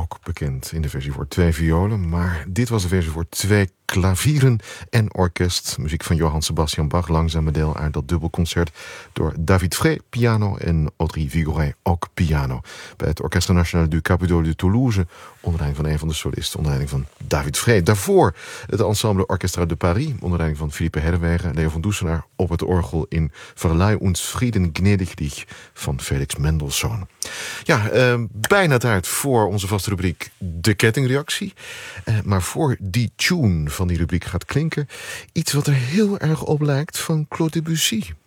ook bekend in de versie voor 2 violen. Maar dit was de versie voor 2 klavieren en orkest. Muziek van Johann Sebastian Bach, langzame deel uit dat dubbelconcert door David Frey, piano, en Audrey Vigoret, ook piano. Bij het Orchestre National du Capitole de Toulouse, onder leiding van een van de solisten, onder leiding van David Frey. Daarvoor het Ensemble Orchestra de Paris, onder leiding van Philippe Herwegen, Leo van Doesenaar op het orgel in Verleih uns Frieden gnädig dich van Felix Mendelssohn. Ja, bijna tijd voor onze vaste rubriek De Kettingreactie. Maar voor die tune van die rubriek gaat klinken iets wat er heel erg op lijkt van Claude Debussy.